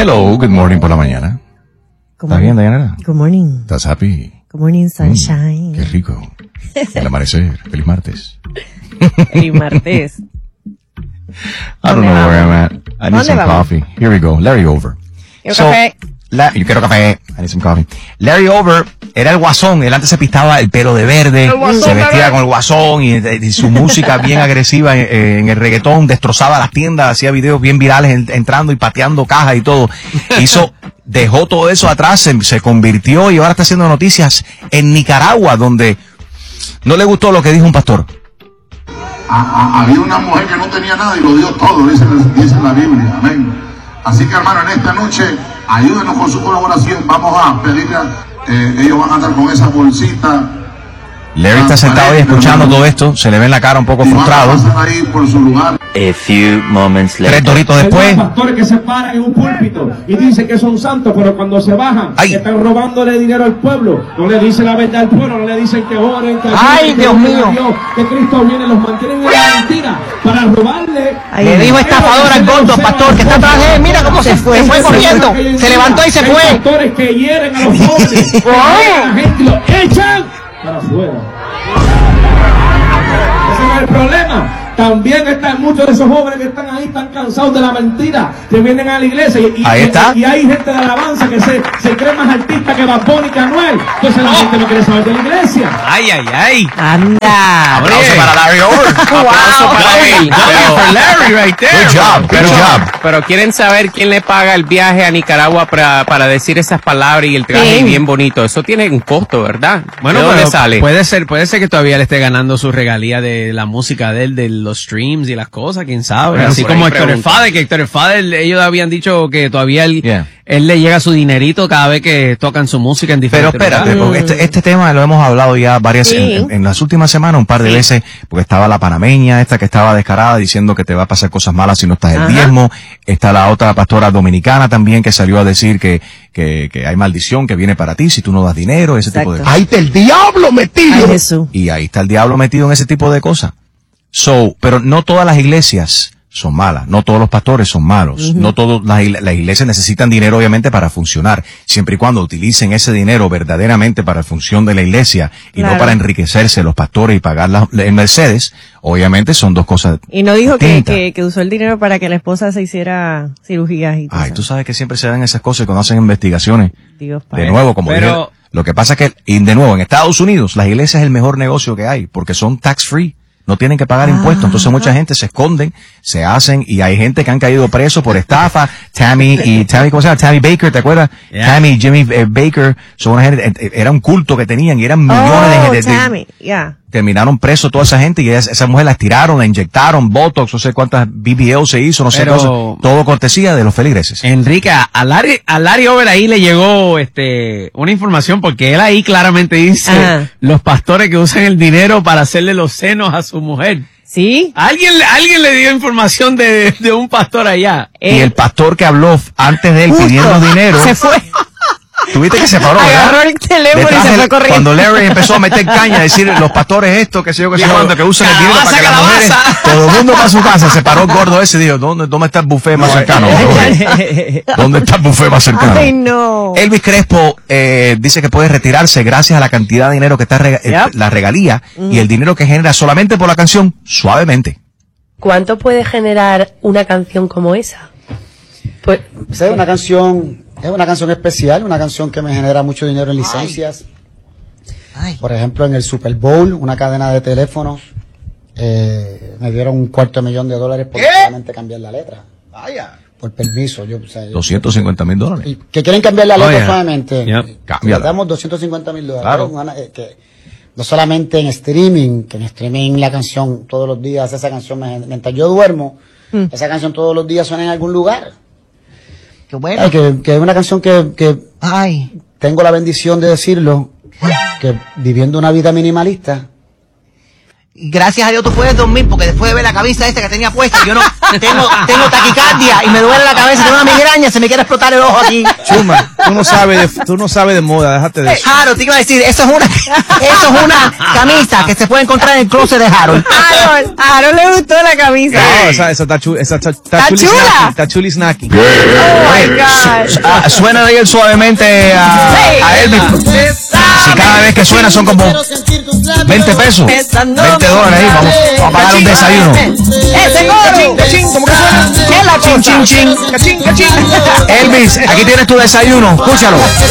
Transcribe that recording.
Hello, good morning por la mañana. ¿Estás bien, Diana? Good morning. ¿Estás happy? Good morning, sunshine. Qué rico. El amanecer. Feliz martes. Feliz martes. I don't know where I'm at. I need some coffee. Here we go. Larry Over. Quiero café. Yo quiero café. I need some coffee. Larry Over era el guasón. Él antes se pintaba el pelo de verde. Se vestía con el guasón y su música bien agresiva en el reggaetón. Destrozaba las tiendas. Hacía videos bien virales entrando y pateando cajas y todo. Dejó todo eso atrás. Se convirtió y ahora está haciendo noticias en Nicaragua, donde no le gustó lo que dijo un pastor. Había una mujer que no tenía nada y lo dio todo, dice la Biblia, amén. Así que, hermano, en esta noche, ayúdenos con su colaboración. Vamos a pedirle, ellos van a andar con esa bolsita. Larry está sentado ahí escuchando todo esto, se le ve en la cara un poco frustrado. Ahí por su lugar. A few moments later. 3 doritos después. Hay pastores que se paran en un púlpito y dicen que son santos, pero cuando se bajan, están robándole dinero al pueblo. No le dicen la verdad al pueblo, no le dicen que oren, que ¡ay, Dios mío! Dios, que Cristo viene, los mantienen en la mentira para robarle. Le dijo estafador al gordo pastor que está atrás de él. Mira cómo se fue corriendo. Se levantó y se fue. Hay pastores que hieren a los jóvenes, a la gente y los echan para afuera. Ese no es el problema. También están muchos de esos jóvenes que están ahí, están cansados de la mentira, que vienen a la iglesia y hay gente de alabanza que se cree más artista que Bad Bunny, que Anuel. Entonces la gente no quiere saber de la iglesia. ¡Ay! Anda. Aplauso para Larry Over. Aplauso para Larry right there. Good job. Pero quieren saber quién le paga el viaje a Nicaragua para decir esas palabras y el traje bien bonito. Eso tiene un costo, ¿verdad? Bueno, ¿de dónde sale? Puede ser que todavía le esté ganando su regalía de la música de él, de los streams y las cosas, quién sabe. Bueno, así como Héctor El Father, que Héctor El Father, ellos habían dicho que todavía él le llega su dinerito cada vez que tocan su música en diferentes Pero espérate, porque este tema lo hemos hablado ya varias en las últimas semanas, un par de veces, porque estaba la panameña esta que estaba descarada diciendo que te va a pasar cosas malas si no estás el diezmo. Está la otra pastora dominicana también que salió a decir que hay maldición que viene para ti si tú no das dinero, ese tipo de cosas. Ahí está el diablo metido. Y ahí está el diablo metido en ese tipo de cosas. Pero no todas las iglesias son malas, no todos los pastores son malos, no todas las iglesias necesitan dinero obviamente para funcionar, siempre y cuando utilicen ese dinero verdaderamente para la función de la iglesia y no para enriquecerse los pastores y pagar en Mercedes, obviamente son dos cosas. Y no dijo que usó el dinero para que la esposa se hiciera cirugías y todo. Ay, tú sabes que siempre se dan esas cosas cuando hacen investigaciones. Dios, de nuevo, como dije, lo que pasa es que, y de nuevo, en Estados Unidos, las iglesias es el mejor negocio que hay, porque son tax free. No tienen que pagar impuestos, entonces mucha gente se esconden, se hacen, y hay gente que han caído presos por estafa. Tammy, ¿cómo se llama? Tammy Baker, ¿te acuerdas? Tammy y Jimmy Baker, son una gente, era un culto que tenían y eran millones Tammy, terminaron presos toda esa gente y esa mujer la estiraron, la inyectaron, Botox, no sé cuántas BBL se hizo, no sé cosas, todo cortesía de los feligreses. Enrique, a Larry Over ahí le llegó una información, porque él ahí claramente dice los pastores que usan el dinero para hacerle los senos a su mujer. ¿Sí? Alguien le dio información de un pastor allá. Y el pastor que habló antes de él pidiendo dinero se fue. Tuviste que se paró, ¿verdad? Agarró el teléfono y se fue corriendo. Cuando Larry empezó a meter caña, a decir los pastores esto, que sé yo, que usan el dinero para que las mujeres, todo el mundo va a su casa, se paró el gordo ese y dijo, ¿dónde está el buffet más cercano? ¿Dónde está el buffet más cercano? Ay, no. Elvis Crespo dice que puede retirarse gracias a la cantidad de dinero que está la regalía y el dinero que genera solamente por la canción, Suavemente. ¿Cuánto puede generar una canción como esa? Pues es una canción especial, una canción que me genera mucho dinero en licencias. Por ejemplo, en el Super Bowl, una cadena de teléfonos, me dieron $250,000 por solamente cambiar la letra. Por permiso. $250,000. ¿Y que quieren cambiar la letra solamente? Cámbiala. Le damos $250,000. Claro. No solamente en streaming, que en streaming la canción todos los días, esa canción mientras yo duermo, esa canción todos los días suena en algún lugar. Qué bueno. Que es una canción que tengo la bendición de decirlo, que viviendo una vida minimalista, Gracias a Dios tú puedes dormir, porque después de ver la camisa esta que tenía puesta, yo no tengo taquicardia y me duele la cabeza, tengo una migraña, se me quiere explotar el ojo aquí. Chuma, tú no sabes de moda, déjate de eso. Harold, te iba a decir, eso es una camisa que se puede encontrar en el closet de Harold. Harold le gustó la camisa. No, esa está chula. Está chuli snacky. Oh my God. Suena de él suavemente a Elvis. Si cada vez que suena son como 20 pesos, $20 ahí, vamos a pagar un desayuno. Ese coro. ¿Cómo que suena? Es la cosa. Chin, chin, chin. Elvis, aquí tienes tu desayuno, escúchalo.